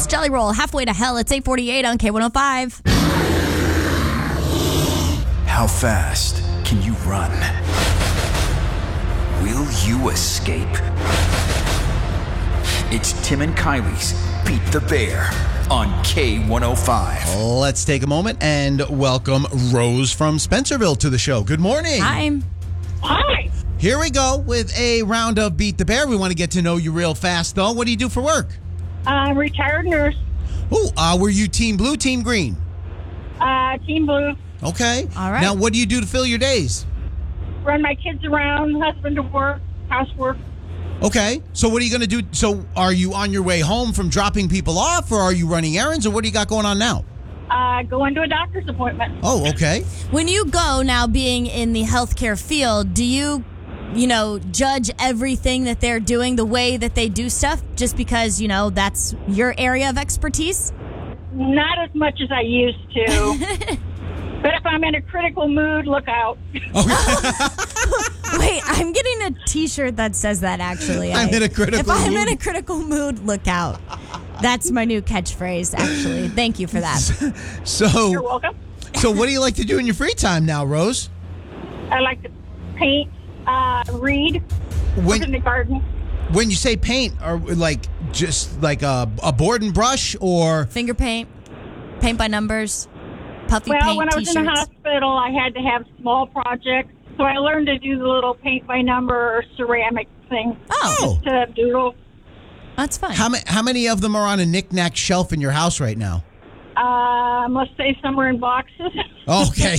It's Jelly Roll, Halfway to Hell. It's 8:48 on K105. How fast can you run? Will you escape? It's Tim and Kylie's Beat the Bear on K105. Let's take a moment and welcome Rose from Spencerville to the show. Good morning. Hi. Here we go with a round of Beat the Bear. We want to get to know you real fast, though. What do you do for work? I'm a retired nurse. Were you team blue, team green? Team blue. Okay. All right. Now, what do you do to fill your days? Run my kids around, husband to work, housework. Okay. So what are you going to do? So are you on your way home from dropping people off, or are you running errands, or what do you got going on now? Going to a doctor's appointment. Oh, okay. When you go now, being in the healthcare field, do you judge everything that they're doing, the way that they do stuff, just because, that's your area of expertise? Not as much as I used to. But if I'm in a critical mood, look out. Wait, I'm getting a T-shirt that says that, actually. I'm in a critical If I'm mood. in a critical mood, look out. That's my new catchphrase, actually. Thank you for that. You're welcome. So what do you like to do in your free time now, Rose? I like to paint, read, work in the garden. When you say paint, or just like a board and brush, or Finger paint, paint by numbers, puffy Well, paint when I was T-shirts. in the hospital, I had to have small projects. So I learned to do the little paint by number or ceramic thing. Oh. To doodle. That's fun. how many of them are on a knick-knack shelf in your house right now? Let's say somewhere in boxes. Okay.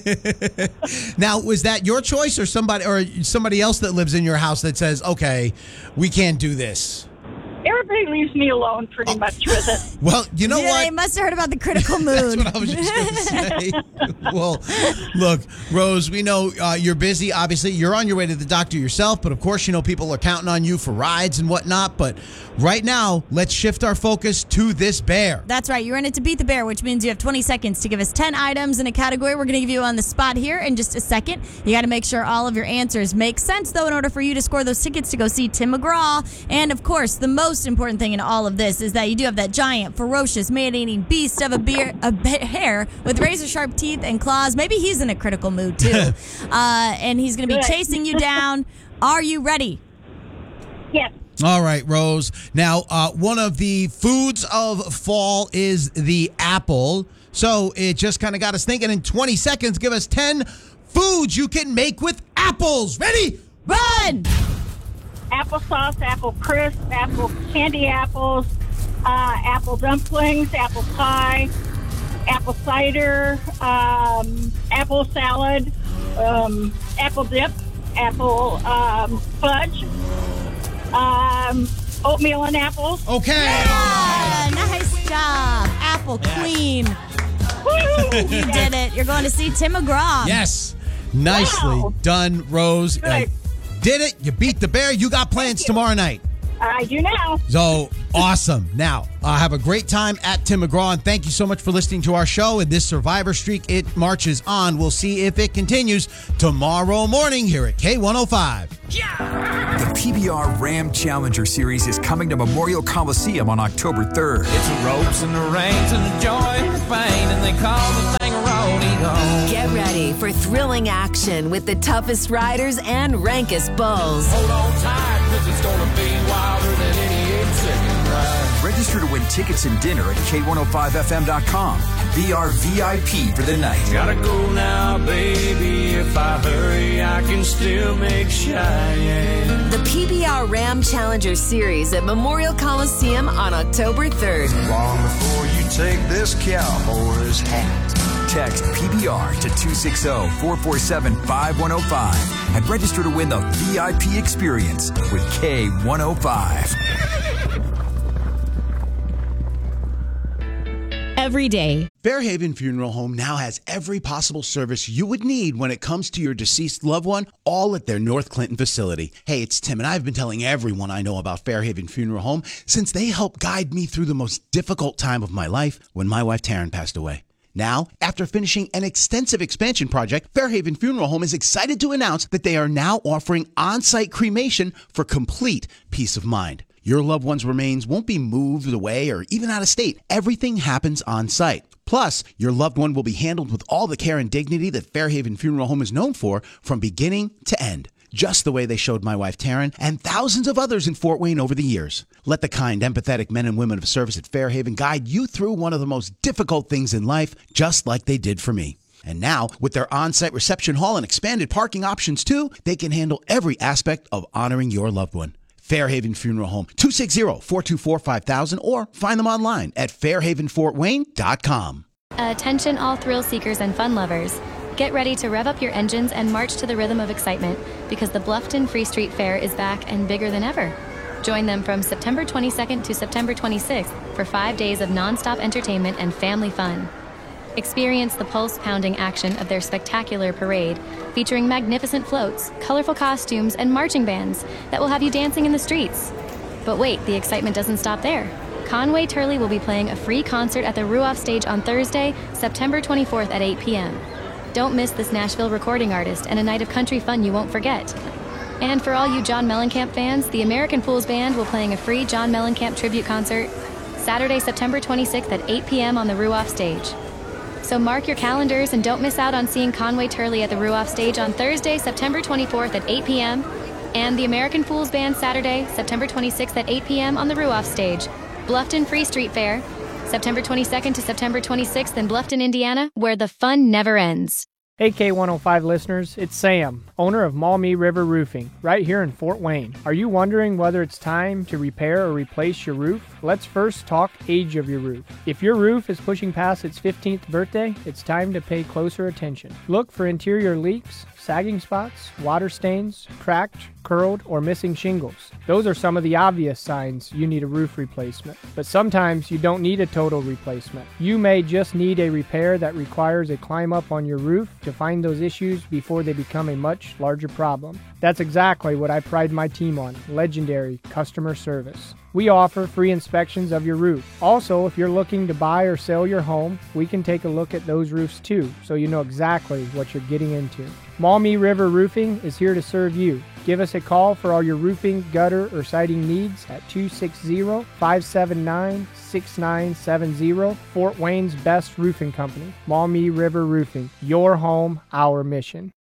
Now, was that your choice, or somebody else that lives in your house that says, okay, we can't do this? Everybody leaves me alone pretty much with it. Well, you know what? They must have heard about the critical mood. That's what I was just going to say. Well, look, Rose, we know you're busy. Obviously, you're on your way to the doctor yourself, but of course, people are counting on you for rides and whatnot. But right now, let's shift our focus to this bear. That's right. You're in it to beat the bear, which means you have 20 seconds to give us 10 items in a category. We're going to give you on the spot here in just a second. You got to make sure all of your answers make sense, though, in order for you to score those tickets to go see Tim McGraw. And, of course, the most important thing in all of this is that you do have that giant, ferocious, man-eating beast of a bear with razor-sharp teeth and claws. Maybe he's in a critical mood, too. And he's going to be chasing you down. Are you ready? Yes. All right, Rose. Now, one of the foods of fall is the apple. So it just kind of got us thinking. In 20 seconds, give us 10 foods you can make with apples. Ready? Run! Applesauce, apple crisp, apple candy apples, apple dumplings, apple pie, apple cider, apple salad, apple dip, apple fudge, oatmeal and apples. Okay. Yeah, nice job. Apple Queen. You did it. You're going to see Tim McGraw. Yes. Nicely done, Rose. Good. Did it. You beat the bear. You got plans tomorrow night. I do now. So awesome. Now, have a great time at Tim McGraw, and thank you so much for listening to our show. And this Survivor streak, it marches on. We'll see if it continues tomorrow morning here at K105. The PBR Ram Challenger Series is coming to Memorial Coliseum on October 3rd. It's the ropes and the reins and the joy and the pain, and they call the thing a rodeo. Get ready for thrilling action with the toughest riders and rankest bulls. Hold on tight, 'cause it's gonna be wilder than any 8-second ride. Register to win tickets and dinner at K105FM.com and be our VIP for the night. Gotta go now, baby. If I hurry, I can still make Cheyenne. The PBR Ram Challenger Series at Memorial Coliseum on October 3rd. Long before you take this cowboy's hat. Text PBR to 260-447-5105 and register to win the VIP experience with K105. Every day. Fairhaven Funeral Home now has every possible service you would need when it comes to your deceased loved one, all at their North Clinton facility. Hey, it's Tim, and I've been telling everyone I know about Fairhaven Funeral Home since they helped guide me through the most difficult time of my life when my wife Taryn passed away. Now, after finishing an extensive expansion project, Fairhaven Funeral Home is excited to announce that they are now offering on-site cremation for complete peace of mind. Your loved one's remains won't be moved away or even out of state. Everything happens on site. Plus, your loved one will be handled with all the care and dignity that Fairhaven Funeral Home is known for from beginning to end. Just the way they showed my wife Taryn and thousands of others in Fort Wayne over the years. Let the kind, empathetic men and women of service at Fairhaven guide you through one of the most difficult things in life, just like they did for me. And now, with their on-site reception hall and expanded parking options too, they can handle every aspect of honoring your loved one. Fairhaven Funeral Home, 260-424-5000, or find them online at fairhavenfortwayne.com. Attention all thrill seekers and fun lovers. Get ready to rev up your engines and march to the rhythm of excitement because the Bluffton Free Street Fair is back and bigger than ever. Join them from September 22nd to September 26th for 5 days of nonstop entertainment and family fun. Experience the pulse-pounding action of their spectacular parade, featuring magnificent floats, colorful costumes, and marching bands that will have you dancing in the streets. But wait, the excitement doesn't stop there. Conway Turley will be playing a free concert at the Ruoff Stage on Thursday, September 24th at 8 p.m. Don't miss this Nashville recording artist and a night of country fun you won't forget. And for all you John Mellencamp fans, the American Fools Band will playing a free John Mellencamp tribute concert Saturday, September 26th at 8 p.m. on the Ruoff Stage. So mark your calendars and don't miss out on seeing Conway Turley at the Ruoff Stage on Thursday, September 24th at 8 p.m. and the American Fools Band Saturday, September 26th at 8 p.m. on the Ruoff Stage. Bluffton Free Street Fair, September 22nd to September 26th in Bluffton, Indiana, where the fun never ends. Hey K105 listeners, it's Sam, owner of Maumee River Roofing, right here in Fort Wayne. Are you wondering whether it's time to repair or replace your roof? Let's first talk age of your roof. If your roof is pushing past its 15th birthday, it's time to pay closer attention. Look for interior leaks, sagging spots, water stains, cracked, curled, or missing shingles. Those are some of the obvious signs you need a roof replacement. But sometimes you don't need a total replacement. You may just need a repair that requires a climb up on your roof to find those issues before they become a much larger problem. That's exactly what I pride my team on, legendary customer service. We offer free inspections of your roof. Also, if you're looking to buy or sell your home, we can take a look at those roofs too, so you know exactly what you're getting into. Maumee River Roofing is here to serve you. Give us a call for all your roofing, gutter, or siding needs at 260-579-6970. Fort Wayne's best roofing company, Maumee River Roofing. Your home, our mission.